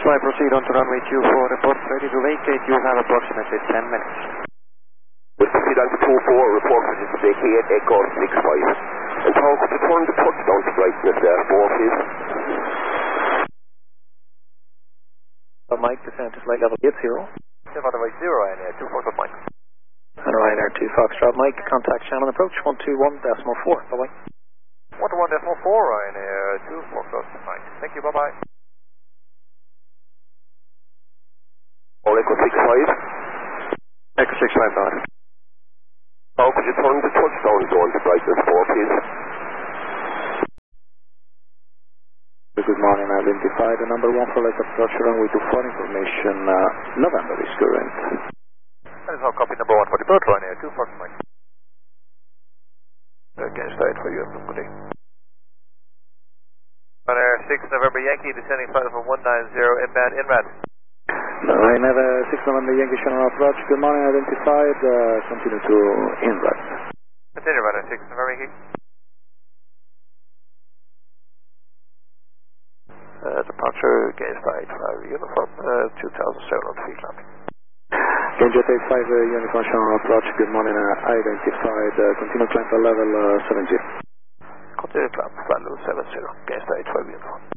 flight, proceed on to runway 24, report ready to vacate, you have approximately 10 minutes. We'll proceed on to 24, report ready to vacate, Echo 65. And Tom, could you turn the touchdown to brightness there, 4 please? Mike, descend to flight level 80. Runway 0, Ryanair 2 Foxtrot Mike. And Ryanair 2 Foxtrot Mike, contact Shannon approach 121.4, bye-bye. 121.4, Ryanair 2 Foxtrot Mike. Thank you, bye-bye. Or Echo 65. Echo 65, sorry. How could you turn the touchdown zone to brightness 4 please? Good morning, identify the number 1 for left approach runway 24, information November is current. That is all copy number 1 for the approach, Ryanair 2 Foxtrot Mike. Again, straight for you, good day. Ryanair 6 November Yankee, descending flight level 190, inbound, inbound. Ryanair 6 November Yankee, Shannon approach, good morning, identified, continue to inlet. Continue, Ryanair 6 November Yankee. Departure, gauge flight 5 uniform, 2,700 feet landing. Jet 85 uniform Shannon approach, good morning, identified, continue climb to level 70. Continue climb, flight level 70, gauge flight 5 uniform.